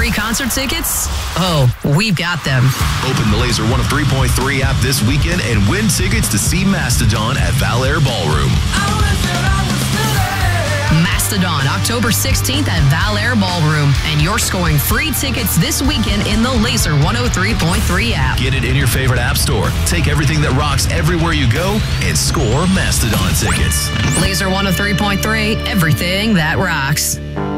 free concert tickets? Oh, we've got them. Open the Laser 103.3 app this weekend and win tickets to see Mastodon at Val Air Ballroom. Mastodon, October 16th at Val Air Ballroom. And you're scoring free tickets this weekend in the Laser 103.3 app. Get it in your favorite app store. Take everything that rocks everywhere you go and score Mastodon tickets. Laser 103.3, everything that rocks.